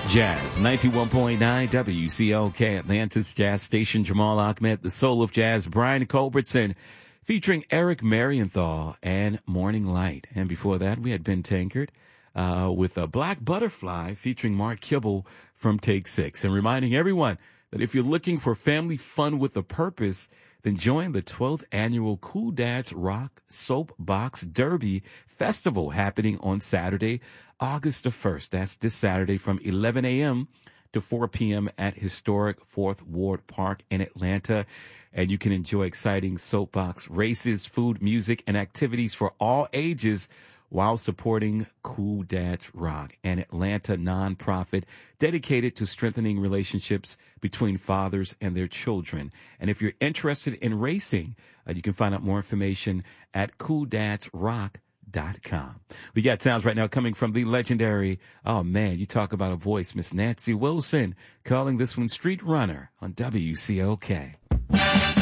Jazz, 91.9 WCLK, Atlantis Jazz Station. Jamal Ahmed, the soul of jazz. Brian Culbertson, featuring Eric Marienthal and Morning Light. And before that, we had Ben Tankard with a Black Butterfly featuring Mark Kibble from Take Six. And reminding everyone that if you're looking for family fun with a purpose, then join the 12th annual Cool Dads Rock Soapbox Derby Festival happening on Saturday, August the 1st. That's this Saturday from 11 a.m. to 4 p.m. at historic 4th Ward Park in Atlanta. And you can enjoy exciting soapbox races, food, music, and activities for all ages while supporting Cool Dads Rock, an Atlanta nonprofit dedicated to strengthening relationships between fathers and their children. And if you're interested in racing, you can find out more information at CoolDadsRock.com. We got sounds right now coming from the legendary, oh man, you talk about a voice, Miss Nancy Wilson, calling this one Street Runner on WCOK.